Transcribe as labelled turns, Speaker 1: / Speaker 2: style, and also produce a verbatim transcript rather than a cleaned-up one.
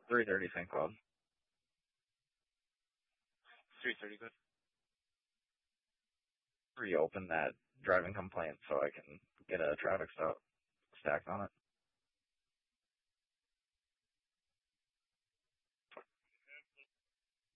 Speaker 1: three thirty Saint Cloud.
Speaker 2: three thirty, good.
Speaker 1: Reopen that driving complaint so I can get a traffic stop stacked on it.